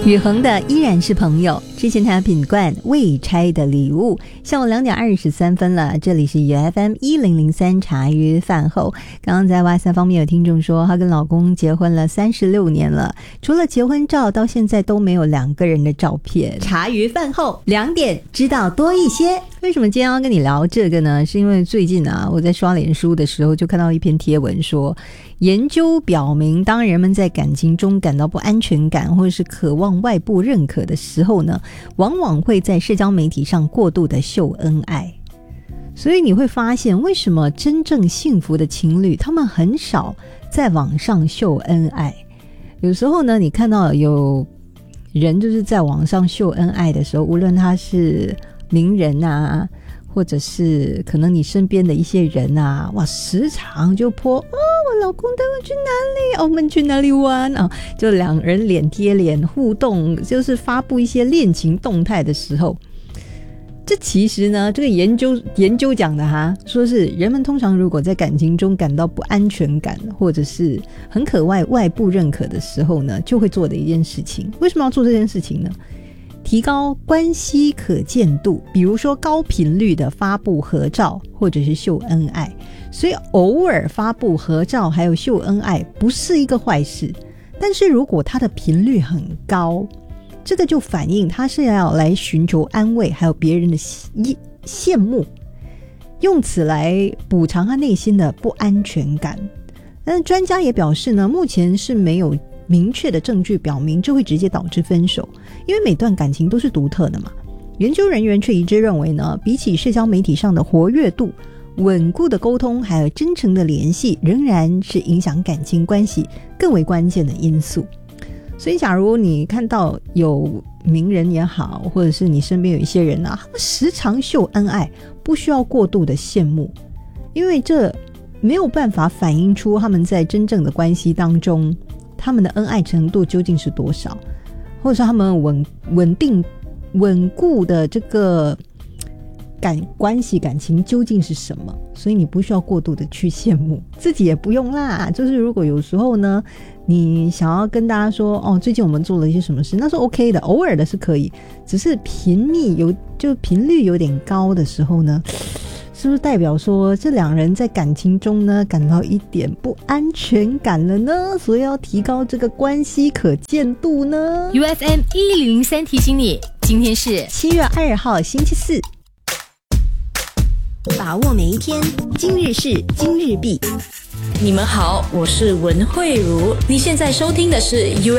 宇恒的依然是朋友，之前他品冠未拆的礼物。下午2点23分了，这里是 UFM1003 茶余饭后。刚刚在哇塞方面有听众说，她跟老公结婚了36年了，除了结婚照，到现在都没有两个人的照片。茶余饭后2点知道多一些。为什么今天要跟你聊这个呢？是因为最近我在刷脸书的时候就看到一篇贴文说，研究表明，当人们在感情中感到不安全感或者是渴望外部认可的时候呢，往往会在社交媒体上过度的秀恩爱。所以你会发现，为什么真正幸福的情侣他们很少在网上秀恩爱。有时候呢，你看到有人就是在网上秀恩爱的时候，无论他是名人啊，或者是可能你身边的一些人啊，哇，时常就po我老公带我去哪里，我们去哪里玩就两人脸贴脸互动，就是发布一些恋情动态的时候，这其实呢，这个研究讲的说是人们通常如果在感情中感到不安全感，或者是很渴望外部认可的时候呢，就会做的一件事情。为什么要做这件事情呢？提高关系可见度，比如说高频率的发布合照或者是秀恩爱。所以偶尔发布合照还有秀恩爱不是一个坏事，但是如果它的频率很高，这个就反映他是要来寻求安慰还有别人的羡慕，用此来补偿他内心的不安全感。但是专家也表示呢，目前是没有明确的证据表明这会直接导致分手，因为每段感情都是独特的嘛。研究人员却一致认为呢，比起社交媒体上的活跃度，稳固的沟通还有真诚的联系仍然是影响感情关系更为关键的因素。所以假如你看到有名人也好，或者是你身边有一些人他们时常秀恩爱，不需要过度的羡慕，因为这没有办法反映出他们在真正的关系当中他们的恩爱程度究竟是多少，或者是他们稳固的这个关系感情究竟是什么。所以你不需要过度的去羡慕，自己也不用啦。就是如果有时候呢，你想要跟大家说最近我们做了一些什么事，那是 OK 的，偶尔的是可以。只是频率有点高的时候呢，是不是代表说这两人在感情中呢感到一点不安全感了呢？所以要提高这个关系可见度呢。 UFM1003 提醒你，今天是 7月2号星期四， 把握每一天，今日事今日毕。 你们好，我是文慧茹，你现在收听的是